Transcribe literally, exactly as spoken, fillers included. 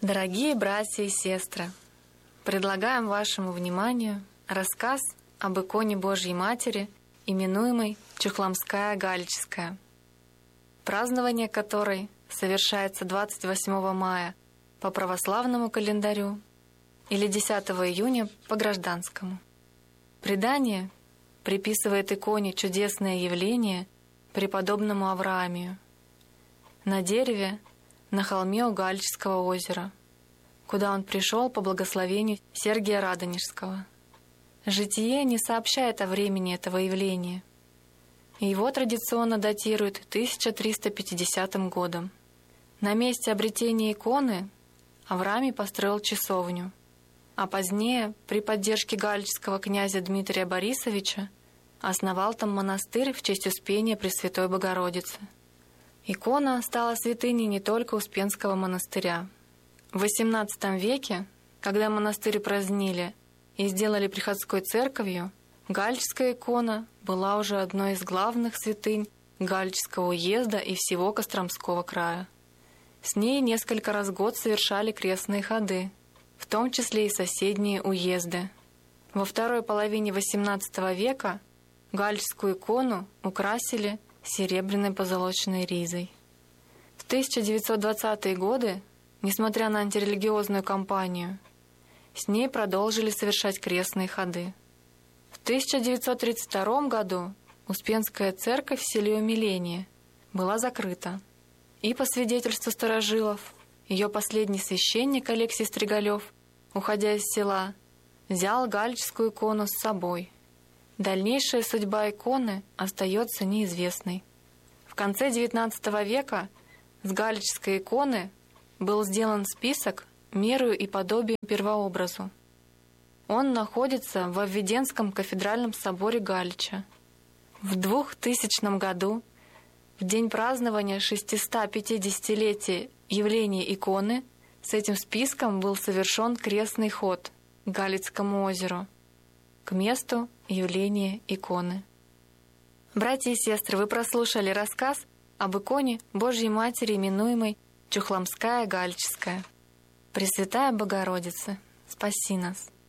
Дорогие братья и сестры, предлагаем вашему вниманию рассказ об иконе Божьей Матери, именуемой Чухломская Галическая, празднование которой совершается двадцать восьмого мая по православному календарю или десятого июня по гражданскому. Предание приписывает иконе чудесное явление преподобному Авраамию на дереве на холме у Галического озера, куда он пришел по благословению Сергия Радонежского. Житие не сообщает о времени этого явления. Его традиционно датируют тысяча триста пятидесятым годом. На месте обретения иконы Авраамий построил часовню, а позднее, при поддержке галического князя Дмитрия Борисовича, основал там монастырь в честь Успения Пресвятой Богородицы. Икона стала святыней не только Успенского монастыря. В восемнадцатом веке, когда монастырь упразднили и сделали приходской церковью, Галическая икона была уже одной из главных святынь Галического уезда и всего Костромского края. С ней несколько раз в год совершали крестные ходы, в том числе и соседние уезды. Во второй половине восемнадцатого века Галическую икону украсили серебряной позолоченной ризой. В тысяча девятьсот двадцатые годы, несмотря на антирелигиозную кампанию, с ней продолжили совершать крестные ходы. В тысяча девятьсот тридцать втором году Успенская церковь в селе Умиление была закрыта, и, по свидетельству старожилов, ее последний священник Алексий Стригалев, уходя из села, взял Галическую икону с собой. Дальнейшая судьба иконы остается неизвестной. В конце девятнадцатого века с Галической иконы был сделан список мерою и подобием первообразу. Он находится в Введенском кафедральном соборе Галича. В двухтысячном году, в день празднования шестисотпятидесятилетия явления иконы, с этим списком был совершен крестный ход к Галицкому озеру, к месту явления иконы. Братья и сестры, вы прослушали рассказ об иконе Божьей Матери, именуемой Чухломская Галическая. Пресвятая Богородица, спаси нас!